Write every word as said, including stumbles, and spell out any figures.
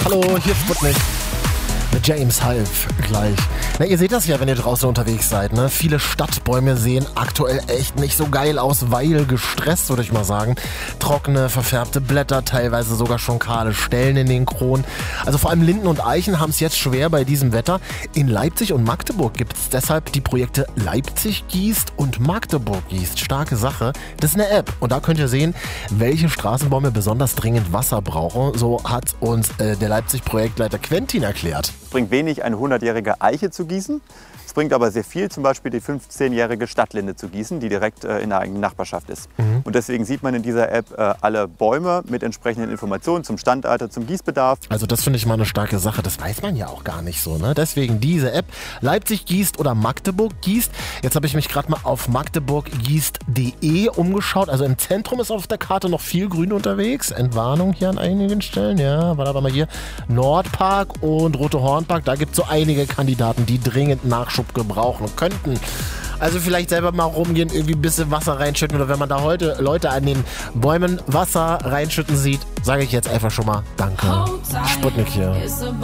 Hallo, hier ist Sputnik. Mit James Half gleich. Na, ihr seht das ja, wenn ihr draußen unterwegs seid, ne? Viele Stadtbäume sehen aktuell echt nicht so geil aus, weil gestresst, würde ich mal sagen. Trockene, verfärbte Blätter, teilweise sogar schon kahle Stellen in den Kronen. Also vor allem Linden und Eichen haben es jetzt schwer bei diesem Wetter. In Leipzig und Magdeburg gibt es deshalb die Projekte Leipzig gießt und Magdeburg gießt. Starke Sache. Das ist eine App und da könnt ihr sehen, welche Straßenbäume besonders dringend Wasser brauchen. So hat uns äh, der Leipzig-Projektleiter Quentin erklärt. Es bringt wenig, eine hundertjährige Eiche zu gießen. Es bringt aber sehr viel, zum Beispiel die fünfzehnjährige Stadtlinde zu gießen, die direkt äh, in der eigenen Nachbarschaft ist. Mhm. Und deswegen sieht man in dieser App äh, alle Bäume mit entsprechenden Informationen zum Standalter, zum Gießbedarf. Also das finde ich mal eine starke Sache. Das weiß man ja auch gar nicht so, ne? Deswegen diese App Leipzig gießt oder Magdeburg gießt. Jetzt habe ich mich gerade mal auf magdeburg gießt punkt de umgeschaut. Also im Zentrum ist auf der Karte noch viel Grün unterwegs. Entwarnung hier an einigen Stellen. Ja, war aber mal hier Nordpark und Rote Hornpark. Da gibt es so einige Kandidaten, die dringend Nachschub gebrauchen könnten. Also vielleicht selber mal rumgehen, irgendwie ein bisschen Wasser reinschütten. Oder wenn man da heute Leute an den Bäumen Wasser reinschütten sieht, sage ich jetzt einfach schon mal Danke. Sputnik hier.